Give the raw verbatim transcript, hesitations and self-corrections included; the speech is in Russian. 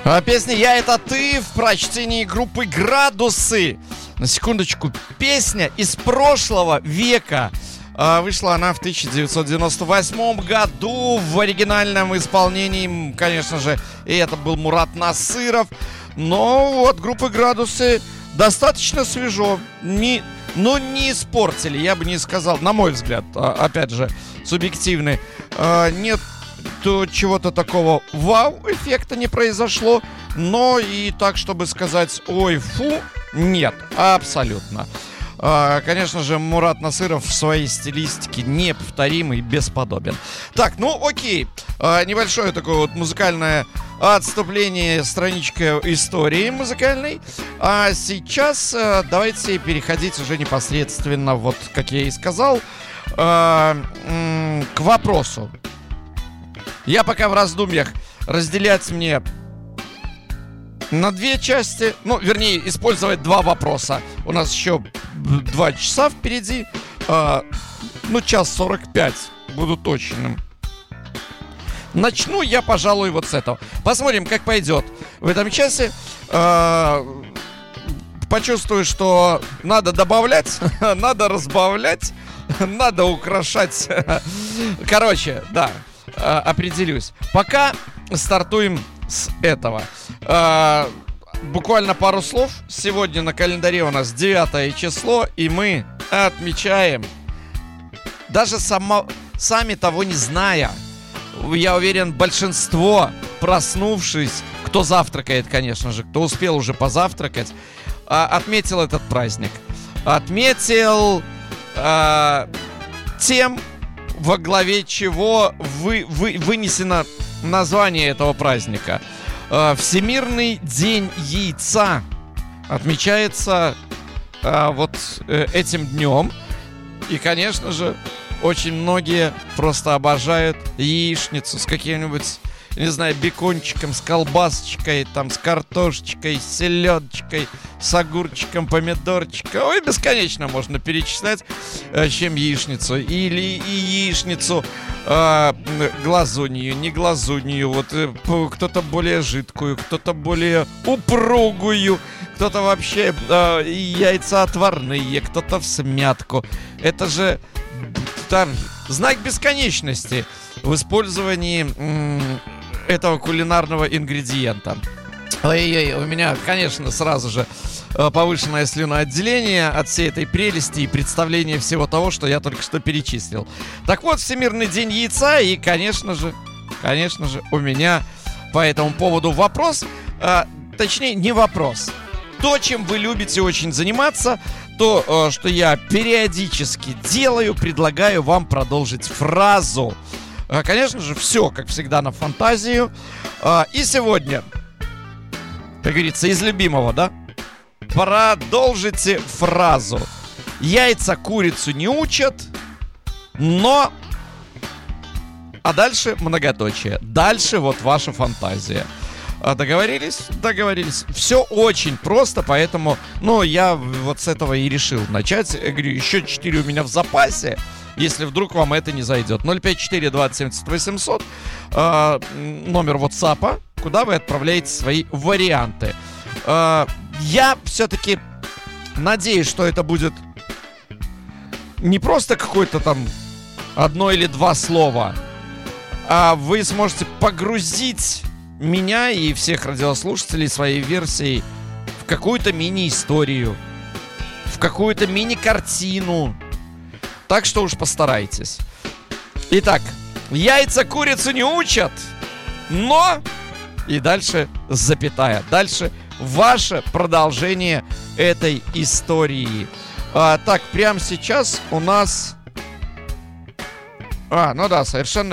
А песня «Я это ты» в прочтении группы «Градусы». На секундочку, песня из прошлого века. А, вышла она в тысяча девятьсот девяносто восьмом году в оригинальном исполнении, конечно же, и это был Мурат Насыров. Но вот группы «Градусы» достаточно свежо. Не, ну, не испортили, я бы не сказал, на мой взгляд, опять же, субъективный. А, нет то чего-то такого вау-эффекта не произошло, но и так, чтобы сказать «ой, фу», нет, абсолютно. А, конечно же, Мурат Насыров в своей стилистике неповторимый и бесподобен. Так, ну окей, а, небольшое такое вот музыкальное отступление, страничка истории музыкальной. А сейчас а, давайте переходить уже непосредственно, вот как я и сказал, а, м- к вопросу. Я пока в раздумьях разделять мне на две части, ну, вернее, использовать два вопроса. У нас еще два часа впереди, э, ну, час сорок пять, буду точным. Начну я, пожалуй, вот с этого. Посмотрим, как пойдет в этом часе. Э, почувствую, что надо добавлять, надо разбавлять, надо украшать. Короче, да. Определюсь. Пока стартуем с этого. а, Буквально пару слов. Сегодня на календаре у нас девятое число, и мы отмечаем, даже само, сами того не зная, я уверен, большинство, проснувшись, кто завтракает, конечно же, кто успел уже позавтракать, а, отметил этот праздник. Отметил а, тем, во главе чего вы, вы, вынесено название этого праздника. э, Всемирный день яйца отмечается э, вот э, этим днем. И, конечно же, очень многие просто обожают яичницу с каким-нибудь, не знаю, бекончиком, с колбасочкой, там, с картошечкой, с селедочкой, с огурчиком, помидорчиком. Ой, бесконечно можно перечислять, э, чем яичницу. Или и яичницу э, глазунью, не глазунью. Вот э, кто-то более жидкую, кто-то более упругую, кто-то вообще э, яйца отварные, кто-то в смятку. Это же там, знак бесконечности в использовании м- этого кулинарного ингредиента. Ой-ой, у меня, конечно, сразу же э, повышенное слюноотделение от всей этой прелести и представления всего того, что я только что перечислил. Так вот, Всемирный день яйца, и, конечно же, конечно же, у меня по этому поводу вопрос, э, точнее, не вопрос. То, чем вы любите очень заниматься, то, э, что я периодически делаю, предлагаю вам продолжить фразу. Конечно же, все, как всегда, на фантазию. И сегодня, как говорится, из любимого, да? Продолжите фразу. Яйца курицу не учат, но... А дальше многоточие. Дальше вот ваша фантазия. Договорились? Договорились. Все очень просто, поэтому, ну, я вот с этого и решил начать. Я говорю, еще четыре у меня в запасе, если вдруг вам это не зайдет. ноль пять четыре двадцать семьдесят восемьсот э, номер WhatsApp, куда вы отправляете свои варианты. э, Я все-таки надеюсь, что это будет не просто какое-то там одно или два слова, а вы сможете погрузить меня и всех радиослушателей своей версией в какую-то мини-историю, в какую-то мини-картину. Так что уж постарайтесь. Итак, яйца курицу не учат, но... И дальше запятая. Дальше ваше продолжение этой истории. а, Так, прямо сейчас у нас... А, ну да, совершенно